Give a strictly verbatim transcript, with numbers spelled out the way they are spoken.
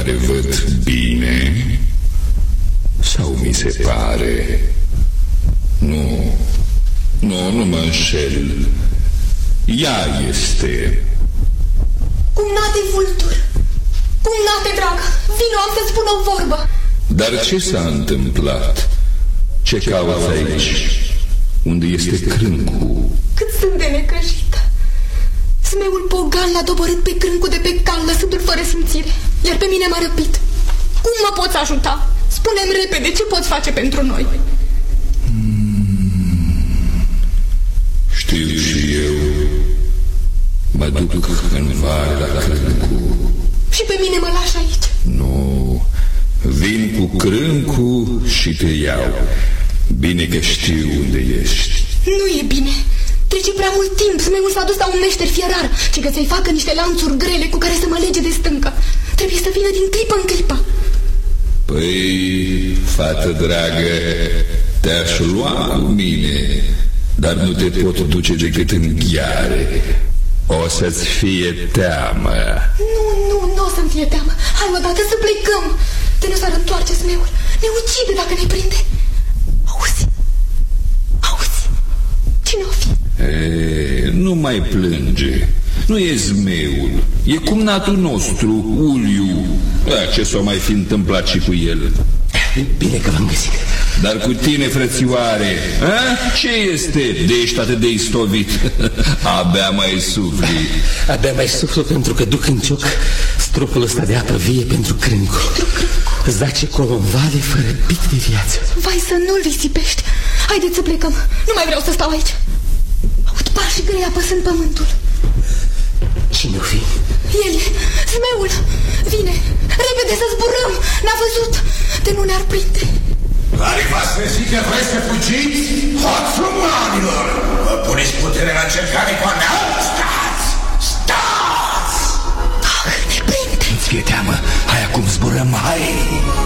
Oare văd bine? Sau mi se pare? Nu, nu, nu mă înșel. Ea este. Cumnate Vultur, cumnate dragă, vino, am să spun o vorbă. Dar ce s-a întâmplat? Ce cauți aici? Unde este Crâncu? Cât sunt de necăjită. Zmeul pogan l-a doborât pe Crâncu de pe cal, lăsându-l fără simțire, iar pe mine m-a răpit. Cum mă poți ajuta? Spune-mi repede, ce poți face pentru noi? Hmm. Știu și eu. Mă duc în vale la Crâncu. Și pe mine mă lași aici? Nu, vin cu Crâncu și te iau. Bine că știu unde ești. Nu e bine. Trece prea mult timp. Zmeul s-a dus la un meșter fierar și că să-i facă niște lanțuri grele cu care să mă lege de stâncă. Trebuie să vină din clipă în clipă. Păi, fată dragă, te-aș lua cu mine, dar nu te pot duce decât în gheare. O să-ți fie teamă. Nu, nu, nu o să-mi fie teamă. Hai odată să plecăm. De nu s-ar întoarce zmeul. Ne ucide dacă ne prinde. Auzi, auzi, cine o fi? E, nu mai plânge. Nu e zmeul, e cumnatul nostru, Uliu. Da, ce s-o mai fi întâmplat și cu el? Bine că v-am găsit. Dar cu tine, frățioare, a? Ce este de ești atât de istovit? Abia mai sufli. Abia mai suflu pentru că duc în cioc stropul ăsta de apă vie pentru Crâncul. Zace colomvale fără pic de viață. Vai să nu-l risipești. Haideți să plecăm, nu mai vreau să stau aici. Aud pași grei apăsând pământul. Cine-o fi? El, zmeul, vine. Repede să zburăm. N-a văzut, de nu ne-ar prinde. Care v-ați trezit că vreți să fugiți? Hoți umanilor! Vă puneți putere la încercare cu a mea? Stați! Stați! Ah, ne prinde. Nu-ți fie teamă, hai acum zburăm, hai!